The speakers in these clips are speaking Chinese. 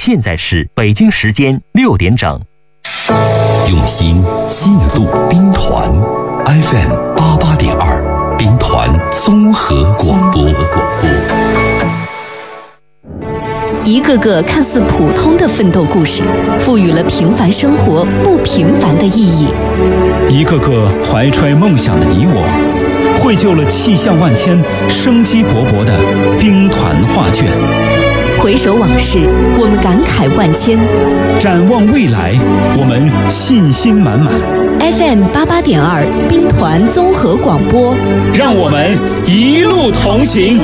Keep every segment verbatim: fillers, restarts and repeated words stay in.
现在是北京时间六点整。 用心记录兵团 F M 八八点二，兵团综合广播。 一个个看似普通的奋斗故事，赋予了平凡生活不平凡的意义。 一个个怀揣梦想的你我，绘就了气象万千、生机勃勃的兵团画卷。 回首往事，我们感慨万千； 展望未来，我们信心满满。 F M 八八点二，兵团综合广播， 让我们一路同行。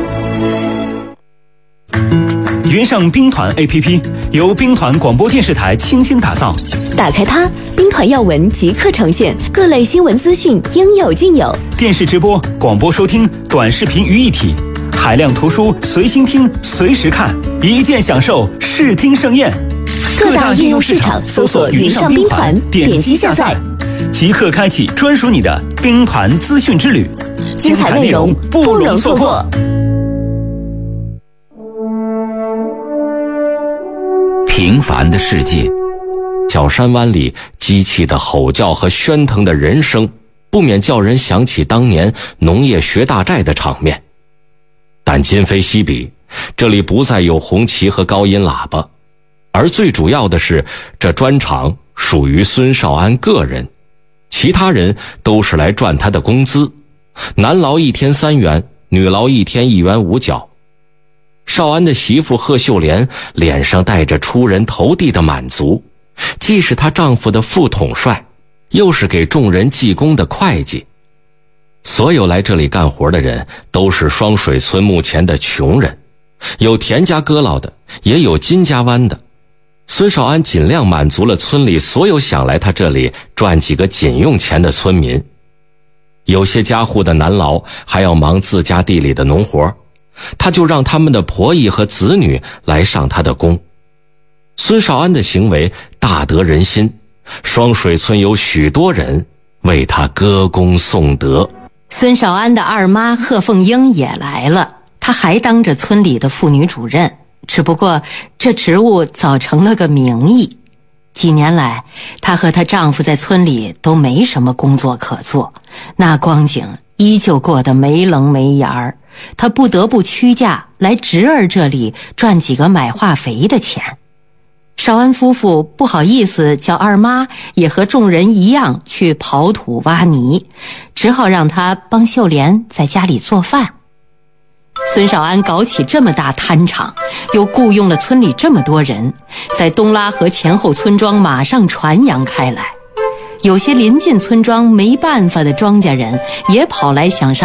云上兵团 A P P 由兵团广播电视台倾心打造， 打开它，兵团要闻即刻呈现，各类新闻资讯应有尽有。 电视直播、广播收听、短视频于一体，海量图书随心听、随时看，一键享受视听盛宴。 各大应用市场搜索云上兵团，点击下载， 即刻开启专属你的兵团资讯之旅， 精彩内容不容错过。 平凡的世界，小山湾里机器的吼叫和喧腾的人声，不免叫人想起当年农业学大寨的场面。但今非昔比，这里不再有红旗和高音喇叭，而最主要的是，这砖厂属于孙少安个人，其他人都是来赚他的工资，男劳一天三元，女劳一天一元五角。少安的媳妇贺秀莲脸上带着出人头地的满足，既是她丈夫的副统帅，又是给众人记功的会计。所有来这里干活的人都是双水村目前的穷人，有田家哥老的，也有金家湾的。孙少安尽量满足了村里所有想来他这里赚几个紧用钱的村民。有些家户的男劳还要忙自家地里的农活，他就让他们的婆姨和子女来上他的工。孙少安的行为大得人心，双水村有许多人为他歌功颂德。 孙少安的二妈贺凤英也来了，她还当着村里的妇女主任，只不过这职务早成了个名义。几年来，她和她丈夫在村里都没什么工作可做，那光景依旧过得没棱没眼儿。她不得不屈驾来侄儿这里赚几个买化肥的钱。少安夫妇不好意思叫二妈也和众人一样去刨土挖泥，只好让她帮秀莲在家里做饭。孙少安搞起这么大摊场，又雇佣了村里这么多人，在东拉河前后村庄马上传扬开来。有些临近村庄没办法的庄稼人也跑来想上